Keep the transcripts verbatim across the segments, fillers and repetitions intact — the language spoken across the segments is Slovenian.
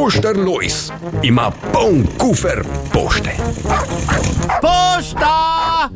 Poštar Lojz ima poln kufer pošte. Pošta!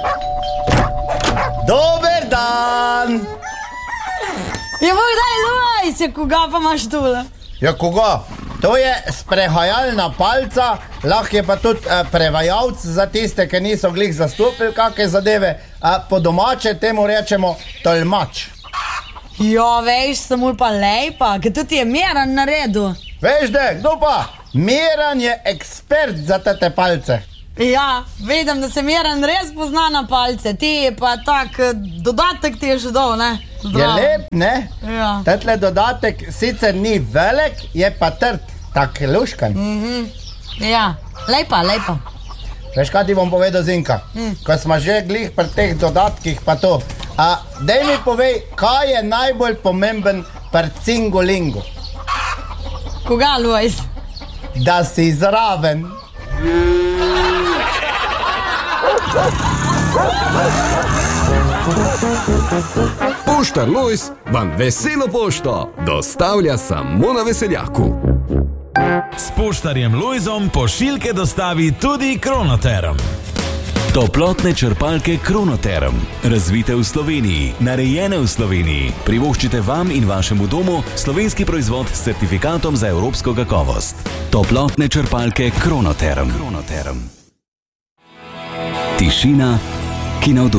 Dober dan! Ja, boj daj, Lojz, ja, koga pa imaš tule? Ja, koga? To je sprehajalna palca, lahko je pa tudi eh, prevajalc za tiste, ki niso glih zastopili kakšne zadeve. Eh, po domače temu rečemo tolmač. Ja, veš, samo pa lepa, ker tudi je Miran naredil. Veš da, kdo pa? Miran je ekspert za te palce. Ja, vidim, da se Miran res pozna na palce, ti pa tak dodatek ti je že dol, ne? Je lep, ne? Ja. Tetle dodatek sicer ni velik, je pa trd, tak luškan. Mhm. Ja, lepa, lepa. Veš, kaj ti bom povedal, Zinka? Mm. Ko smo že glih pri teh dodatkih pa to. A, daj mi povej, kaj je najbolj pomemben pri cingolingu? Koga, Lojz? Da si zraven. Poštar Lojz vam veselo pošto dostavlja samo na Veseljaku. S poštarjem Lojzom pošiljke dostavi tudi Kronoterm. Toplotne črpalke Kronoterm. Razvite v Sloveniji, narejene v Sloveniji. Privoščite vam in vašemu domu slovenski proizvod s certifikatom za evropsko kakovost. Toplotne črpalke Kronoterm. Kronoterm. Tišina, ki navdušuje.